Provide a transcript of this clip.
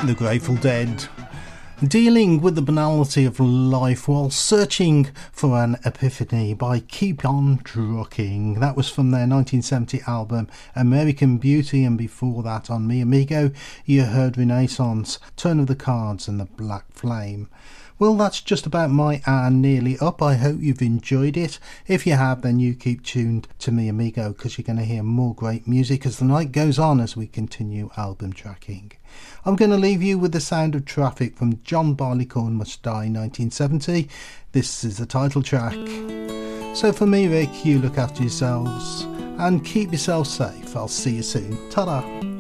The Grateful Dead, dealing with the banality of life while searching for an epiphany by Keep On Trucking. That was from their 1970 album American Beauty, and before that on Mi Amigo you heard Renaissance, Turn of the Cards and The Black Flame. Well, that's just about my hour nearly up. I hope you've enjoyed it. If you have, then you keep tuned to Mi Amigo, because you're going to hear more great music as the night goes on as we continue album tracking. I'm going to leave you with The Sound of Traffic from John Barleycorn Must Die 1970. This is the title track. So for me, Rick, you look after yourselves and keep yourselves safe. I'll see you soon. Ta-da!